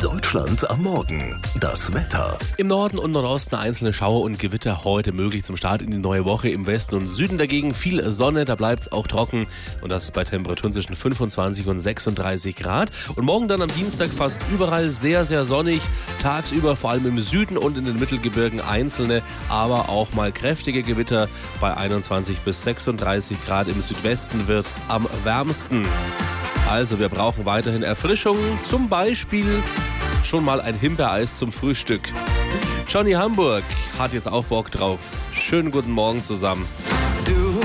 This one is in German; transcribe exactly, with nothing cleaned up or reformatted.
Deutschland am Morgen. Das Wetter. Im Norden und Nordosten einzelne Schauer und Gewitter heute möglich zum Start in die neue Woche. Im Westen und Süden dagegen viel Sonne, da bleibt es auch trocken. Und das bei Temperaturen zwischen fünfundzwanzig und sechsunddreißig Grad. Und morgen dann am Dienstag fast überall sehr, sehr sonnig. Tagsüber vor allem im Süden und in den Mittelgebirgen einzelne, aber auch mal kräftige Gewitter. Bei einundzwanzig bis sechsunddreißig Grad im Südwesten wird es am wärmsten. Also wir brauchen weiterhin Erfrischung, zum Beispiel schon mal ein Himbeereis zum Frühstück. Johnny Hamburg hat jetzt auch Bock drauf. Schönen guten Morgen zusammen.